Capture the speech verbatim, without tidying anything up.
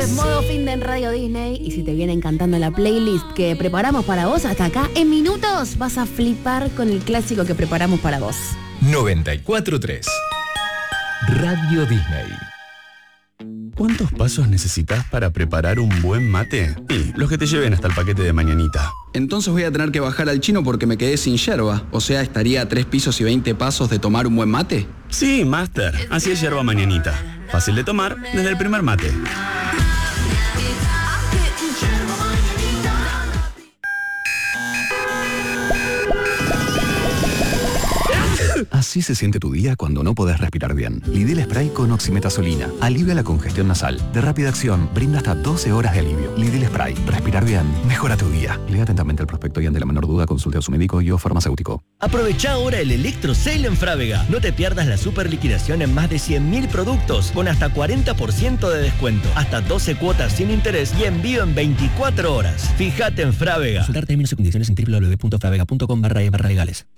es Modo Fin de en Radio Disney y si te viene encantando la playlist que preparamos para vos hasta acá, en minutos vas a flipar con el clásico que preparamos para vos. noventa y cuatro punto tres Radio Disney. ¿Cuántos pasos necesitas para preparar un buen mate? Y los que te lleven hasta el paquete de mañanita. Entonces voy a tener que bajar al chino porque me quedé sin yerba. O sea, estaría a tres pisos y veinte pasos de tomar un buen mate. Sí, Master. Así es yerba mañanita. Fácil de tomar desde el primer mate. Así se siente tu día cuando no podés respirar bien. Lidl Spray con oximetazolina. Alivia la congestión nasal. De rápida acción, brinda hasta doce horas de alivio. Lidl Spray. Respirar bien. Mejora tu día. Lea atentamente el prospecto y ante la menor duda consulte a su médico y o farmacéutico. Aprovecha ahora el Electro Sale en Frávega. No te pierdas la super liquidación en más de cien mil productos con hasta cuarenta por ciento de descuento. Hasta doce cuotas sin interés y envío en veinticuatro horas. Fíjate en Frávega. Consultar términos y condiciones en doble u doble u doble u punto frávega punto com barra e barra legales.